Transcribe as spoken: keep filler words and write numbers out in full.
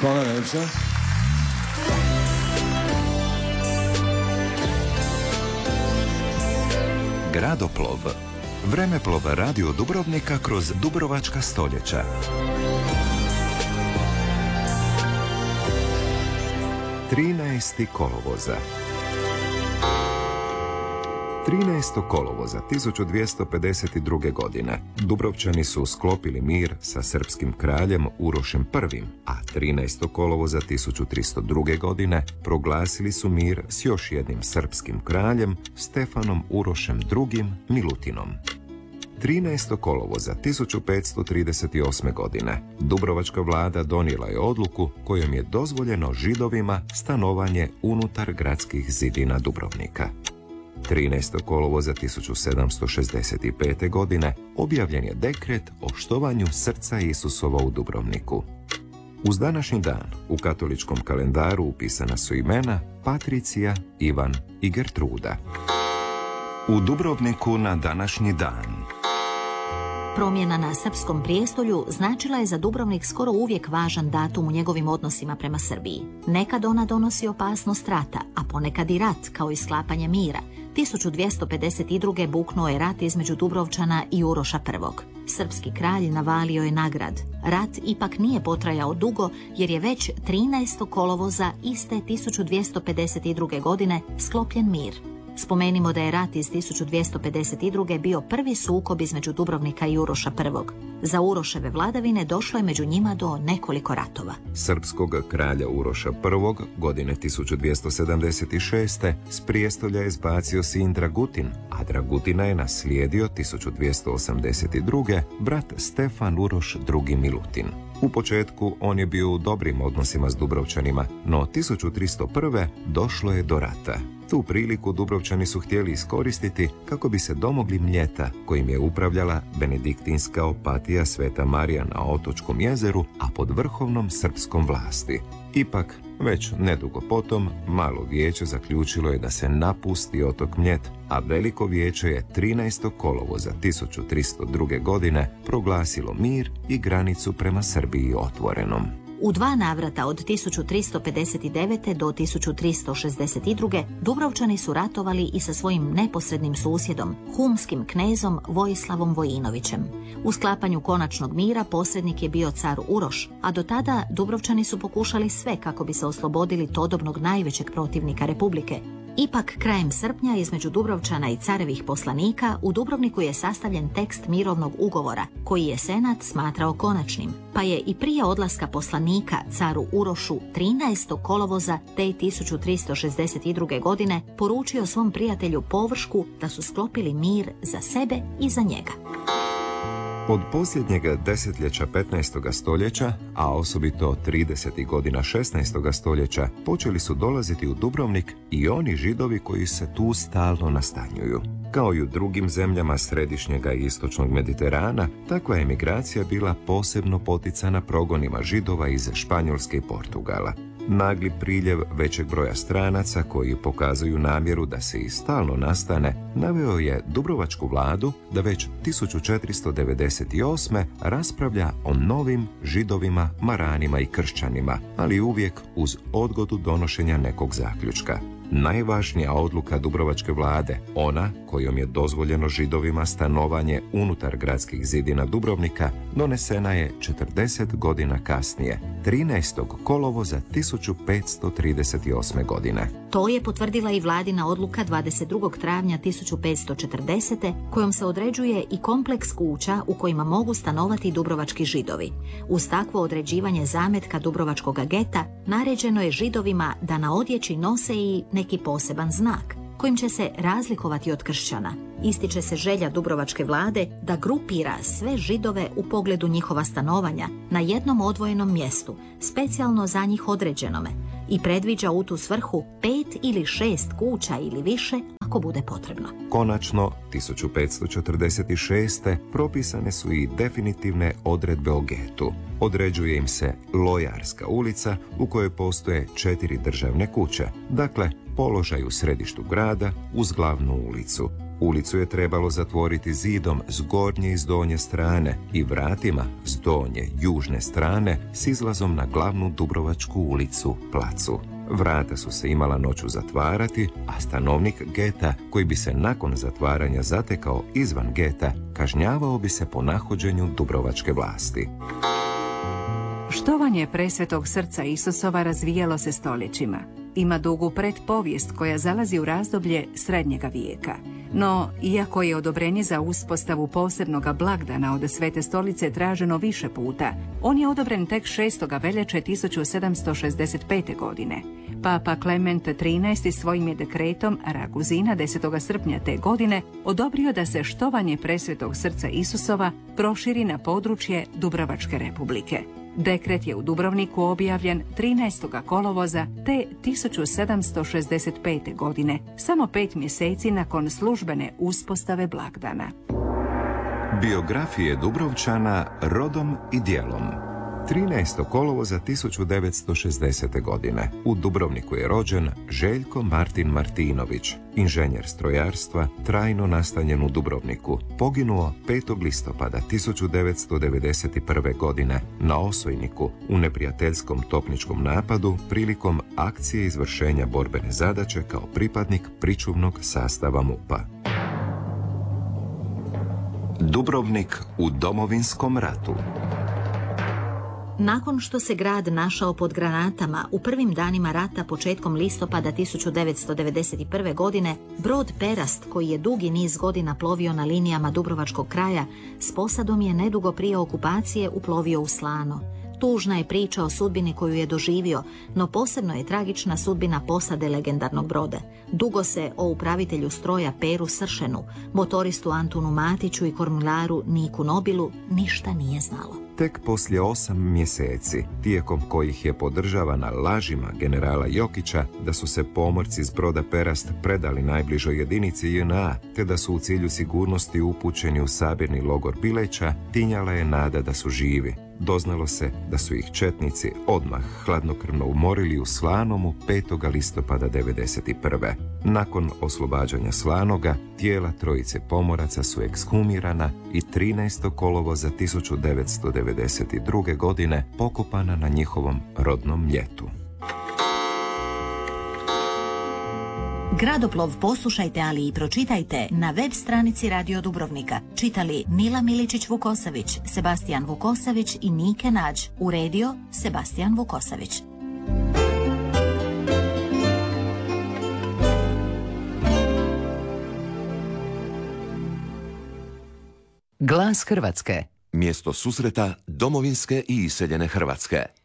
Hvala najljepša. Gradoplov. Vremeplov Radio Dubrovnika kroz dubrovačka stoljeća. trinaesti kolovoza. trinaestog kolovoza tisuću dvjesto pedeset druge. godine Dubrovčani su sklopili mir sa srpskim kraljem Urošem prvim, a trinaestog kolovoza tisuću tristo druge. godine proglasili su mir s još jednim srpskim kraljem, Stefanom Urošem drugim Milutinom. trinaestog kolovoza tisuću petsto trideset osme. godine Dubrovačka vlada donijela je odluku kojom je dozvoljeno Židovima stanovanje unutar gradskih zidina Dubrovnika. trinaestog kolovoza tisuću sedamsto šezdeset pete. godine objavljen je dekret o štovanju srca Isusova u Dubrovniku. Uz današnji dan u katoličkom kalendaru upisana su imena Patricija, Ivan i Gertruda. U Dubrovniku na današnji dan. Promjena na srpskom prijestolju značila je za Dubrovnik skoro uvijek važan datum u njegovim odnosima prema Srbiji. Nekad ona donosi opasnost rata, a ponekad i rat, kao i sklapanje mira. tisuću dvjesto pedeset druge. buknuo je rat između Dubrovčana i Uroša prvog. Srpski kralj navalio je na grad. Rat ipak nije potrajao dugo, jer je već trinaestog kolovoza iste tisuću dvjesto pedeset druge. godine sklopljen mir. Spomenimo da je rat iz tisuću dvjesto pedeset druge. bio prvi sukob između Dubrovnika i Uroša prvog. Za Uroševe vladavine došlo je među njima do nekoliko ratova. Srpskog kralja Uroša prvog. godine tisuću dvjesto sedamdeset šeste. s prijestolja je zbacio sin Dragutin, a Dragutina je naslijedio tisuću dvjesto osamdeset druge. brat Stefan Uroš drugi Milutin. U početku on je bio u dobrim odnosima s Dubrovčanima, no tisuću tristo prve. došlo je do rata. Tu priliku Dubrovčani su htjeli iskoristiti kako bi se domogli Mljeta, kojim je upravljala benediktinska opatija Sveta Marija na Otočkom jezeru, a pod vrhovnom srpskom vlasti. Ipak, već nedugo potom, malo vijeće zaključilo je da se napusti otok Mljet, a veliko vijeće je trinaestog kolovoza tisuću tristo druge. godine proglasilo mir i granicu prema Srbiji otvorenom. U dva navrata od tisuću tristo pedeset devete. do tisuću tristo šezdeset druge. Dubrovčani su ratovali i sa svojim neposrednim susjedom, humskim knezom Vojislavom Vojinovićem. U sklapanju konačnog mira posrednik je bio car Uroš, a do tada Dubrovčani su pokušali sve kako bi se oslobodili todobnog najvećeg protivnika Republike. Ipak, krajem srpnja između Dubrovčana i carevih poslanika u Dubrovniku je sastavljen tekst mirovnog ugovora, koji je senat smatrao konačnim, pa je i prije odlaska poslanika caru Urošu trinaestog kolovoza te tisuću tristo šezdeset druge. godine poručio svom prijatelju Površku da su sklopili mir za sebe i za njega. Od posljednjeg desetljeća petnaestog. stoljeća, a osobito tridesetih godina šesnaestog. stoljeća, počeli su dolaziti u Dubrovnik i oni Židovi koji se tu stalno nastanjuju. Kao i u drugim zemljama središnjega i istočnog Mediterana, takva emigracija bila posebno poticana progonima Židova iz Španjolske i Portugala. Nagli priljev većeg broja stranaca koji pokazuju namjeru da se i stalno nastane, naveo je Dubrovačku vladu da već tisuću četiristo devedeset osme. raspravlja o novim Židovima, Maranima i Kršćanima, ali uvijek uz odgodu donošenja nekog zaključka. Najvažnija odluka Dubrovačke vlade, ona kojom je dozvoljeno Židovima stanovanje unutar gradskih zidina Dubrovnika, donesena je četrdeset godina kasnije, trinaestog kolovoza tisuću petsto trideset osme. godine. To je potvrdila i vladina odluka dvadeset drugog travnja tisuću petsto četrdesete. kojom se određuje i kompleks kuća u kojima mogu stanovati dubrovački Židovi. Uz takvo određivanje zametka Dubrovačkog geta, naređeno je Židovima da na odjeći nose i neki poseban znak, kojim će se razlikovati od kršćana. Ističe se želja Dubrovačke vlade da grupira sve Židove u pogledu njihova stanovanja na jednom odvojenom mjestu, specijalno za njih određenome, i predviđa u tu svrhu pet ili šest kuća ili više ako bude potrebno. Konačno, tisuću petsto četrdeset šeste. propisane su i definitivne odredbe o getu. Određuje im se Lojarska ulica u kojoj postoje četiri državne kuće, dakle položaj u središtu grada uz glavnu ulicu. Ulicu je trebalo zatvoriti zidom s gornje i s donje strane i vratima s donje, južne strane s izlazom na glavnu Dubrovačku ulicu, placu. Vrata su se imala noću zatvarati, a stanovnik geta, koji bi se nakon zatvaranja zatekao izvan geta, kažnjavao bi se po nahođenju dubrovačke vlasti. Štovanje presvetog srca Isusova razvijalo se stoljećima. Ima dugu pretpovijest koja zalazi u razdoblje srednjega vijeka. No, iako je odobrenje za uspostavu posebnoga blagdana od Svete stolice traženo više puta, on je odobren tek šestoga veljače tisuću sedamsto šezdeset pete. godine. Papa Klement trinaesti svojim je dekretom Raguzina desetog srpnja te godine odobrio da se štovanje presvetog srca Isusova proširi na područje Dubrovačke republike. Dekret je u Dubrovniku objavljen trinaestog kolovoza te tisuću sedamsto šezdeset pete. godine, samo pet mjeseci nakon službene uspostave blagdana. Biografije Dubrovčana rodom i djelom. trinaestog kolovoza tisuću devetsto šezdesete. godine u Dubrovniku je rođen Željko Martin Martinović, inženjer strojarstva, trajno nastanjen u Dubrovniku. Poginuo petog listopada tisuću devetsto devedeset prve. godine na Osojniku u neprijateljskom topničkom napadu prilikom akcije izvršenja borbene zadaće kao pripadnik pričuvnog sastava MUP-a. Dubrovnik u Domovinskom ratu. Nakon što se grad našao pod granatama u prvim danima rata početkom listopada tisuću devetsto devedeset prve. godine, brod Perast, koji je dugi niz godina plovio na linijama Dubrovačkog kraja, s posadom je nedugo prije okupacije uplovio u Slano. Tužna je priča o sudbini koju je doživio, no posebno je tragična sudbina posade legendarnog broda. Dugo se o upravitelju stroja Peru Sršenu, motoristu Antunu Matiću i kormilaru Niku Nobilu ništa nije znalo. Tek poslije osam mjeseci, tijekom kojih je podržavana lažima generala Jokića da su se pomorci s broda Perast predali najbližoj jedinici J N A, te da su u cilju sigurnosti upućeni u sabirni logor Bileća, tinjala je nada da su živi. Doznalo se da su ih četnici odmah hladnokrvno umorili u Slanomu petog listopada devedeset prve. Nakon oslobađanja Slanoga, tijela trojice pomoraca su ekshumirana i trinaestog kolovoza tisuću devetsto devedeset druge. godine pokopana na njihovom rodnom Mljetu. Gradoplov poslušajte, ali i pročitajte na web stranici Radio Dubrovnika. Čitali Mila Miličić-Vukosavić, Sebastijan Vukosavić i Nike Nađ. Uredio Sebastijan Vukosavić. Glas Hrvatske. Mjesto susreta domovinske i iseljene Hrvatske.